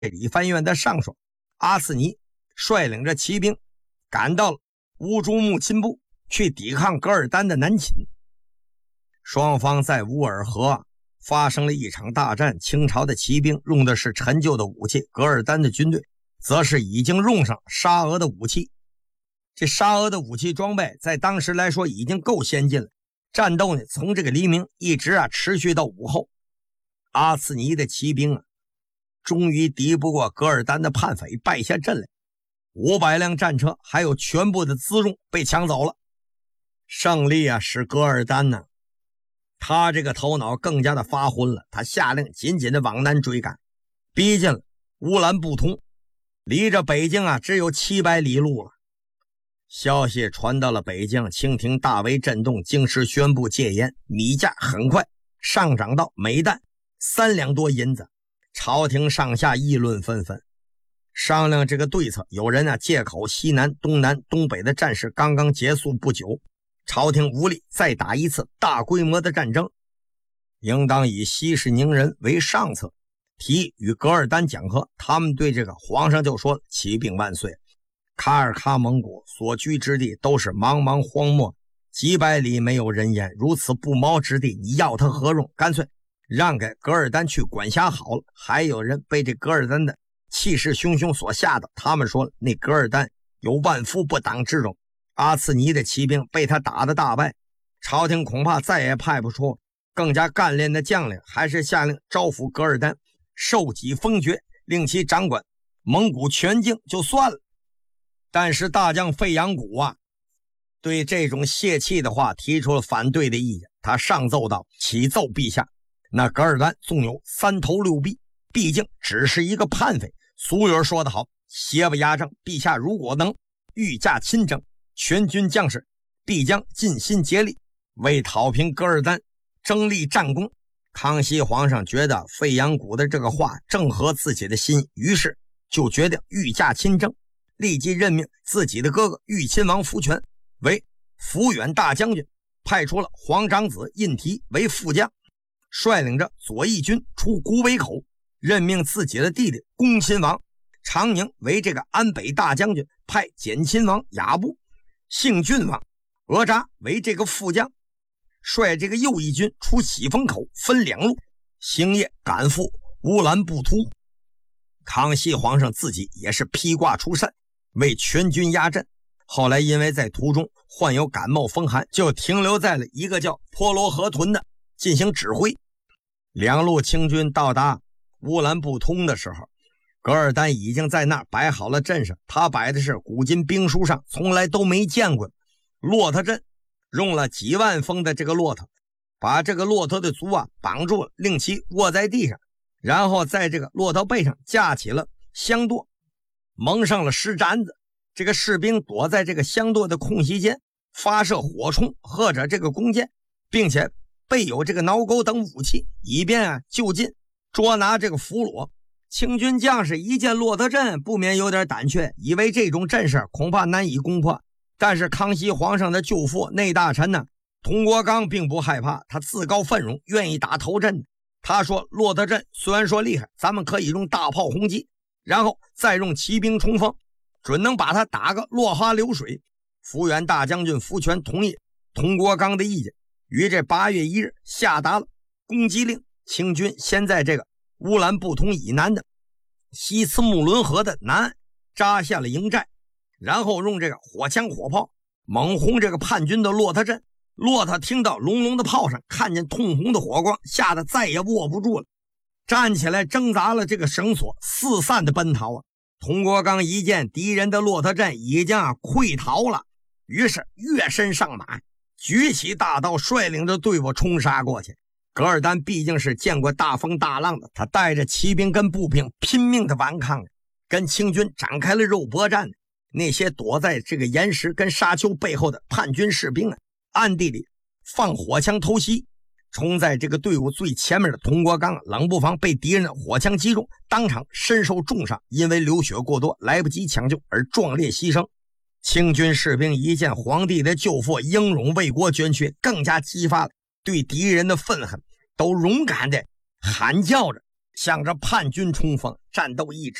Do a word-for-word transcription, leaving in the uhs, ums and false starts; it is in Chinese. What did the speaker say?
李藩院的上帅阿次尼率领着骑兵赶到了乌珠穆亲部，去抵抗噶尔丹的南侵。双方在乌尔河发生了一场大战，清朝的骑兵用的是陈旧的武器，噶尔丹的军队则是已经用上沙俄的武器。这沙俄的武器装备在当时来说已经够先进了，战斗呢从这个黎明一直啊持续到午后。阿次尼的骑兵啊终于敌不过噶尔丹的叛匪，败下阵来，五百辆战车还有全部的辎重被抢走了。胜利啊使噶尔丹呢他这个头脑更加的发昏了，他下令紧紧的往南追赶，逼近了乌兰布通，离着北京啊只有七百里路了。消息传到了北京，清廷大为震动，京师宣布戒严，米价很快上涨到每担三两多银子，朝廷上下议论纷纷，商量这个对策。有人啊借口西南、东南、东北的战事刚刚结束不久，朝廷无力再打一次大规模的战争，应当以息事宁人为上策，提与噶尔丹讲和。他们对这个皇上就说：骑兵万岁，卡尔喀蒙古所居之地都是茫茫荒漠，几百里没有人烟，如此不毛之地，你要他何用？干脆让给噶尔丹去管辖好了。还有人被这噶尔丹的气势汹汹所吓得，他们说那噶尔丹有万夫不挡之勇，阿次尼的骑兵被他打得大败，朝廷恐怕再也派不出更加干练的将领，还是下令招抚噶尔丹，授给封爵，令其掌管蒙古全境就算了。但是大将费扬古啊对这种泄气的话提出了反对的意见，他上奏道：启奏陛下，那噶尔丹纵有三头六臂，毕竟只是一个叛匪。俗语说得好，邪不压正，陛下如果能御驾亲征，全军将士必将尽心竭力为讨平噶尔丹争立战功。康熙皇上觉得费扬古的这个话正合自己的心，于是就决定御驾亲征，立即任命自己的哥哥裕亲王福全为抚远大将军，派出了皇长子胤禔为副将，率领着左翼军出古北口，任命自己的弟弟恭亲王长宁为这个安北大将军，派简亲王雅布、幸郡王额扎为这个副将，率这个右翼军出喜峰口，分两路星夜赶赴乌兰布图。康熙皇上自己也是披挂出山，为全军压阵。后来因为在途中患有感冒风寒，就停留在了一个叫坡罗河屯的进行指挥。两路清军到达乌兰布通的时候，噶尔丹已经在那儿摆好了阵势，他摆的是古今兵书上从来都没见过骆驼阵，用了几万峰的这个骆驼，把这个骆驼的足啊绑住了，令其卧在地上，然后在这个骆驼背上架起了香垛，蒙上了石毡子。这个士兵躲在这个香垛的空隙间发射火铳或者这个弓箭，并且备有这个挠钩等武器，以便啊就近捉拿这个俘虏。清军将士一见骆驼阵不免有点胆怯，以为这种阵势恐怕难以攻破。但是康熙皇上的舅父内大臣呢佟国刚并不害怕，他自告奋勇愿意打头阵。他说骆驼阵虽然说厉害，咱们可以用大炮轰击，然后再用骑兵冲锋，准能把他打个落花流水。抚远大将军福全同意佟国刚的意见，于这八月一日下达了攻击令。清军先在这个乌兰布通以南的西次木伦河的南岸扎下了营寨，然后用这个火枪火炮猛轰这个叛军的骆驼阵。骆驼听到隆隆的炮声，看见通红的火光，吓得再也握不住了，站起来挣扎了这个绳索，四散的奔逃啊。佟国刚一见敌人的骆驼阵已经啊溃逃了，于是跃身上马，举起大刀，率领着队伍冲杀过去。噶尔丹毕竟是见过大风大浪的，他带着骑兵跟步兵拼命的顽抗，跟清军展开了肉搏战。那些躲在这个岩石跟沙丘背后的叛军士兵啊，暗地里放火枪偷袭。冲在这个队伍最前面的佟国刚冷不防被敌人的火枪击中，当场身受重伤，因为流血过多来不及抢救而壮烈牺牲。清军士兵一见皇帝的舅父英勇为国捐躯，更加激发了对敌人的愤恨，都勇敢的喊叫着向着叛军冲锋，战斗一直